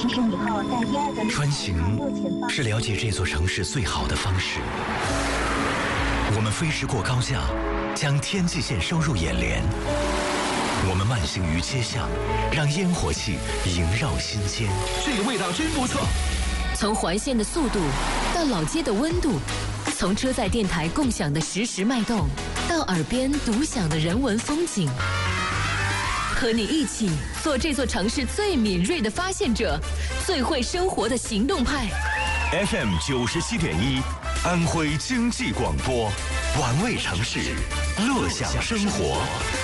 穿行是了解这座城市最好的方式。我们飞驰过高架，将天际线收入眼帘。我们慢行于街巷，让烟火气萦绕心间。 这个味道真不错。 从环线的速度到老街的温度，从车载电台共享的实时脉动，到耳边独享的人文风景。和你一起做这座城市最敏锐的发现者，最会生活的行动派。 FM 97.1，安徽经济广播，玩味城市，乐享生活。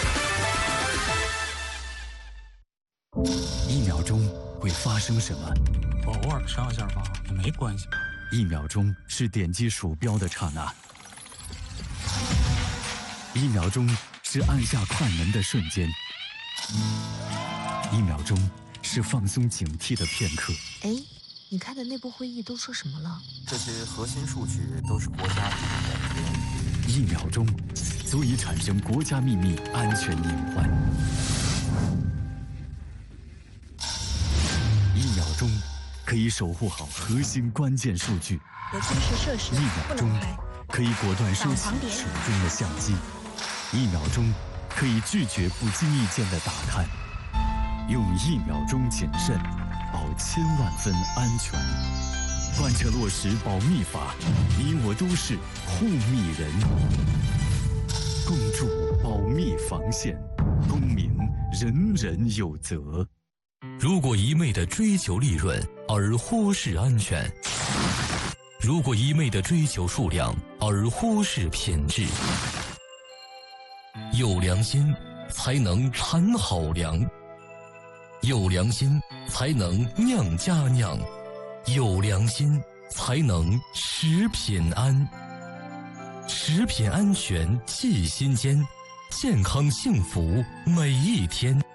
1秒钟会发生什么？ 我偶尔上一下吧，也没关系。 1秒钟是点击鼠标的刹那，1秒钟是按下快门的瞬间，1秒钟是放松警惕的片刻。 哎，你开的内部会议都说什么了？ 这些核心数据都是国家秘密。 1秒钟足以产生国家秘密安全隐患。1秒钟可以守护好核心关键数据。 有军事设施 1秒钟可以果断收起手中的相机。1秒钟可以拒绝不经意间的打探。用1秒钟谨慎，保千万分安全。贯彻落实保密法，你我都是护密人。共筑保密防线，公民人人有责。 如果一味地追求利润而忽视安全，如果一味地追求数量而忽视品质，有良心才能产好粮，有良心才能酿佳酿，有良心才能食品安。食品安全记心间，健康幸福每一天。